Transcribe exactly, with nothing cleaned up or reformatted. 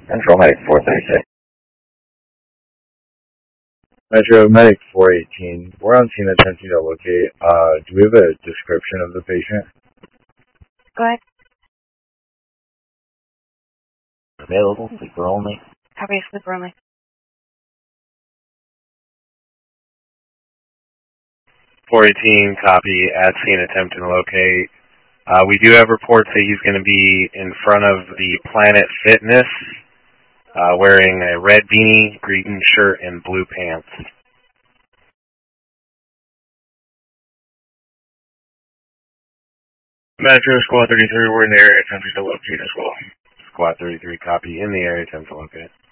Control Medic four thirty-six. Metro Medic four eighteen. We're on scene attempting to locate. Uh, do we have a description of the patient? Go ahead. Available, sleeper only. Copy, sleeper only. four eighteen, copy, at scene attempting to locate. Uh, we do have reports that he's going to be in front of the Planet Fitness, uh, wearing a red beanie, green shirt, and blue pants. Metro Squad thirty-three, we're in the area attempting to locate as well. Squad thirty-three, copy, in the area attempting to locate.